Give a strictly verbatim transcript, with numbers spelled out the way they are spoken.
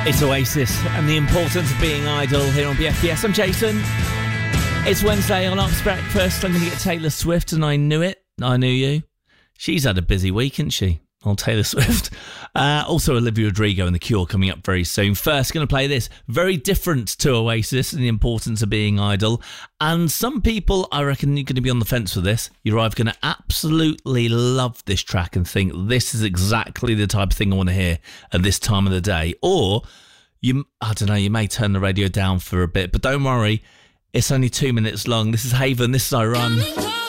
It's Oasis and the importance of being idle here on B F B S. I'm Jason. It's Wednesday on Ox Breakfast. I'm going to get Taylor Swift, and I knew it. I knew you. She's had a busy week, hasn't she? On Taylor Swift. Uh, also, Olivia Rodrigo and The Cure coming up very soon. First, going to play this. Very different to Oasis and the importance of being idle. And some people, I reckon you're going to be on the fence for this. You're either going to absolutely love this track and think this is exactly the type of thing I want to hear at this time of the day. Or, you, I don't know, you may turn the radio down for a bit. But don't worry, it's only two minutes long. This is Haven. This is I Run.